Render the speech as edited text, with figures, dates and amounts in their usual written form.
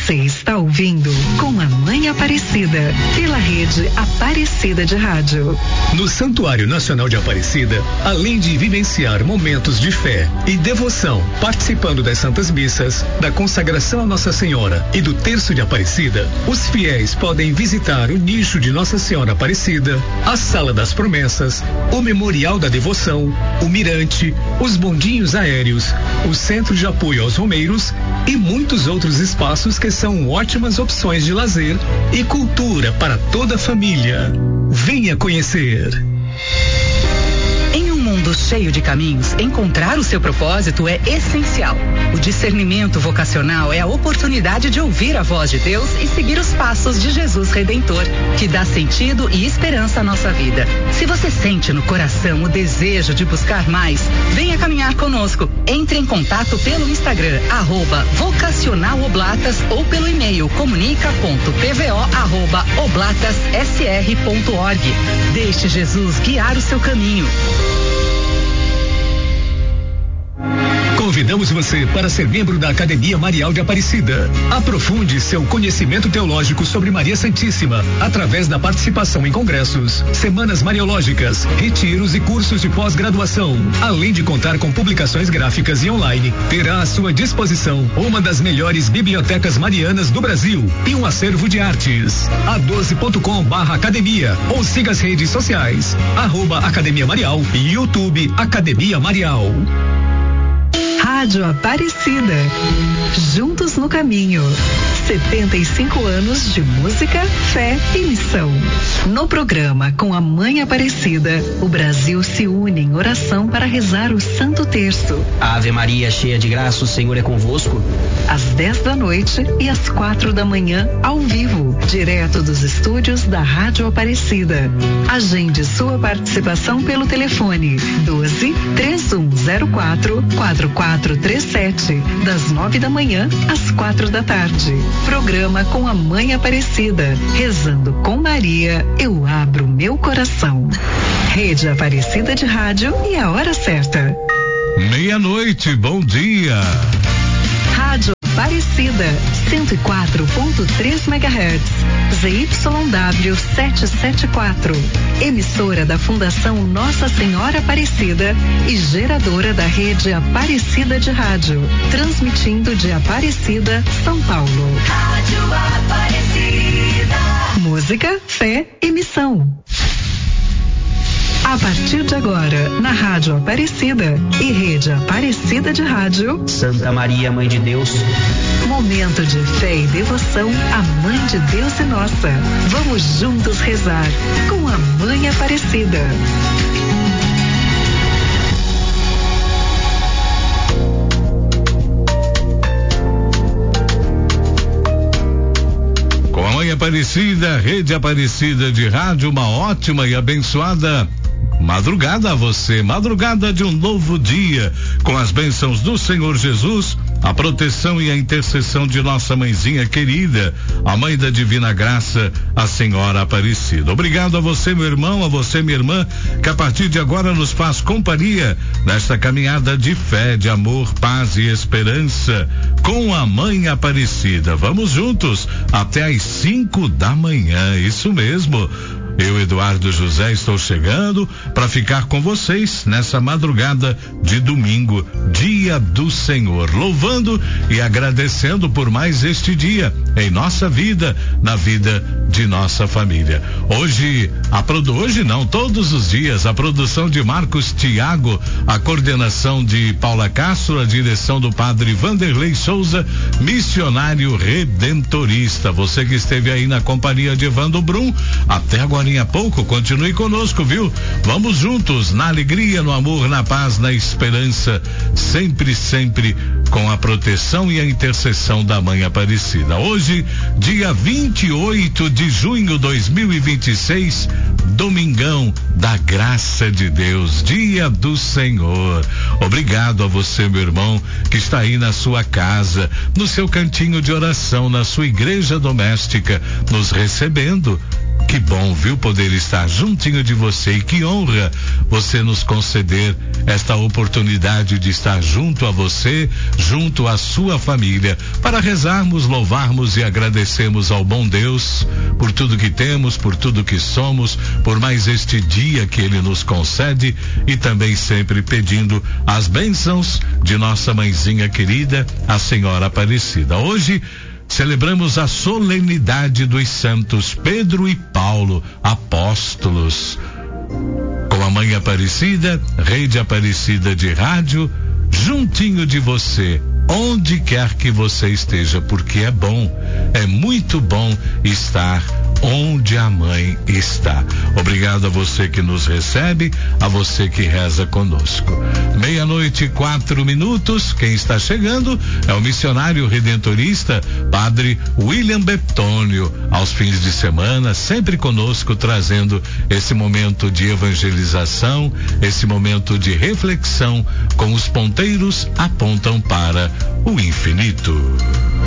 Você está ouvindo Com a Mãe Aparecida, pela rede Aparecida de Rádio. No Santuário Nacional de Aparecida, além de vivenciar momentos de fé e devoção, participando das Santas Missas, da consagração a Nossa Senhora e do Terço de Aparecida, os fiéis podem visitar o nicho de Nossa Senhora Aparecida, a Sala das Promessas, o Memorial da Devoção, o Mirante, os bondinhos aéreos, o Centro de Apoio aos Romeiros e muitos outros espaços que são ótimas opções de lazer e cultura para toda a família. Venha conhecer. Em um mundo cheio de caminhos, encontrar o seu propósito é essencial. O discernimento vocacional é a oportunidade de ouvir a voz de Deus e seguir os passos de Jesus Redentor, que dá sentido e esperança à nossa vida. Se você sente no coração o desejo de buscar mais, venha caminhar conosco. Entre em contato pelo Instagram, @vocacionaloblatas ou pelo e-mail comunica.pvo@oblatasSR.org. Deixe Jesus guiar o seu caminho. Convidamos você para ser membro da Academia Marial de Aparecida. Aprofunde seu conhecimento teológico sobre Maria Santíssima através da participação em congressos, semanas mariológicas, retiros e cursos de pós-graduação. Além de contar com publicações gráficas e online, terá à sua disposição uma das melhores bibliotecas marianas do Brasil e um acervo de artes. a12.com/academia ou siga as redes sociais @Academia Marial e YouTube Academia Marial. Rádio Aparecida. Juntos no caminho. 75 anos de música, fé e missão. No programa Com a Mãe Aparecida, o Brasil se une em oração para rezar o Santo Terço. Ave Maria, cheia de graça, o Senhor é convosco. Às 10 da noite e às 4 da manhã, ao vivo, direto dos estúdios da Rádio Aparecida. Agende sua participação pelo telefone 12-3104-4437, das 9 da manhã às 4 da tarde. Programa Com a Mãe Aparecida. Rezando com Maria, eu abro meu coração. Rede Aparecida de Rádio e a hora certa. 12:00, bom dia. Rádio Aparecida, 104.3 MHz, ZYW 774, emissora da Fundação Nossa Senhora Aparecida e geradora da rede Aparecida de Rádio, transmitindo de Aparecida, São Paulo. Rádio Aparecida. Música, fé e missão. A partir de agora, na Rádio Aparecida e Rede Aparecida de Rádio, Santa Maria, Mãe de Deus. Momento de fé e devoção à Mãe de Deus e nossa. Vamos juntos rezar com a Mãe Aparecida. Com a Mãe Aparecida, Rede Aparecida de Rádio, uma ótima e abençoada madrugada a você, madrugada de um novo dia, com as bênçãos do Senhor Jesus, a proteção e a intercessão de nossa mãezinha querida, a Mãe da Divina Graça, a Senhora Aparecida. Obrigado a você, meu irmão, a você, minha irmã, que a partir de agora nos faz companhia nesta caminhada de fé, de amor, paz e esperança com a Mãe Aparecida. Vamos juntos até às 5 da manhã, isso mesmo. Eu, Eduardo José, estou chegando para ficar com vocês nessa madrugada de domingo, dia do Senhor, louvando e agradecendo por mais este dia em nossa vida, na vida de nossa família. Hoje não, todos os dias, a produção de Marcos Tiago, a coordenação de Paula Castro, a direção do padre Vanderlei Souza, missionário redentorista. Você que esteve aí na companhia de Evandro Brum, até agora a pouco, continue conosco, viu? Vamos juntos, na alegria, no amor, na paz, na esperança, sempre, sempre com a proteção e a intercessão da Mãe Aparecida. Hoje, dia 28 de junho de 2026, domingão da graça de Deus, dia do Senhor. Obrigado a você, meu irmão, que está aí na sua casa, no seu cantinho de oração, na sua igreja doméstica, nos recebendo. Que bom, viu? poder estar juntinho de você, e que honra você nos conceder esta oportunidade de estar junto a você, junto à sua família, para rezarmos, louvarmos e agradecermos ao bom Deus por tudo que temos, por tudo que somos, por mais este dia que Ele nos concede, e também sempre pedindo as bênçãos de nossa mãezinha querida, a Senhora Aparecida. Hoje celebramos a solenidade dos santos Pedro e Paulo, apóstolos. Com a Mãe Aparecida, Rede Aparecida de Rádio, juntinho de você, onde quer que você esteja, porque é bom, é muito bom estar onde a Mãe está. Obrigado a você que nos recebe, a você que reza conosco. 00:04. Quem está chegando é o missionário redentorista Padre William Betônio, aos fins de semana, sempre conosco, trazendo esse momento de evangelização, esse momento de reflexão, com os ponteiros apontam para o infinito.